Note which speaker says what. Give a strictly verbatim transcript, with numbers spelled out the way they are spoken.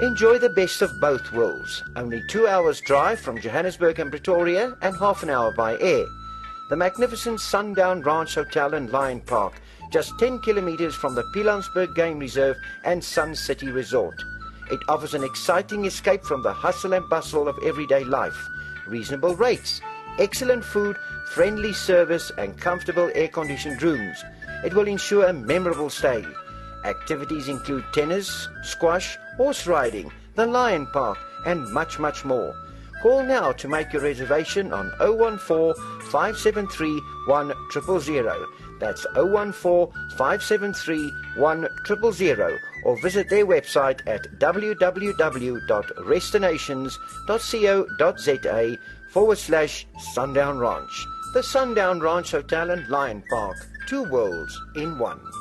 Speaker 1: Enjoy the best of both worlds. Only two hours drive from Johannesburg and Pretoria and half an hour by air. The magnificent Sundown Ranch Hotel and Lion Park, just ten kilometers from the Pilanesberg Game Reserve and Sun City Resort. It offers an exciting escape from the hustle and bustle of everyday life. Reasonable rates, excellent food, friendly service and comfortable air-conditioned rooms. It will ensure a memorable stay. Activities include tennis, squash, horse riding, the Lion Park and much, much more. Call now to make your reservation on oh one four, five seven three, one zero zero zero. That's oh one four, five seven three, one zero zero zero, or visit their website at w w w dot restinations dot co dot za forward slash Sundown Ranch. The Sundown Ranch Hotel and Lion Park, two worlds in one.